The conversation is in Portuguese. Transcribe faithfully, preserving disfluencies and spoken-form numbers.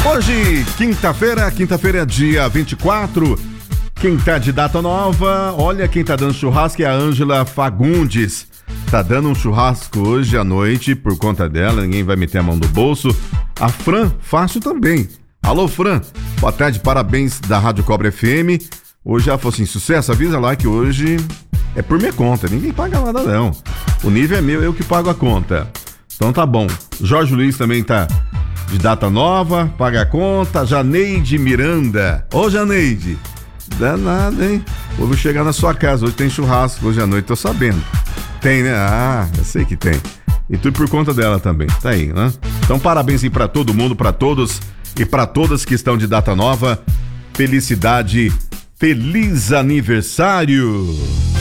Hoje, quinta-feira, quinta-feira, dia vinte e quatro. Quem tá de data nova, olha quem tá dando churrasco é a Ângela Fagundes. Tá dando um churrasco hoje à noite por conta dela, ninguém vai meter a mão no bolso. A Fran Fácil também. Alô, Fran, boa tarde, parabéns da Rádio Cobra F M. Hoje ela falou assim, sucesso, avisa lá que hoje é por minha conta, ninguém paga nada não. O nível é meu, eu que pago a conta. Então tá bom. Jorge Luiz também tá de data nova, paga a conta. Janeide Miranda. Ô, Janeide, danada, hein? Vou chegar na sua casa, hoje tem churrasco, hoje à noite, tô sabendo. Tem, né? Ah, eu sei que tem. E tudo por conta dela também, tá aí, né? Então parabéns aí pra todo mundo, pra todos e pra todas que estão de data nova. Felicidade, feliz aniversário!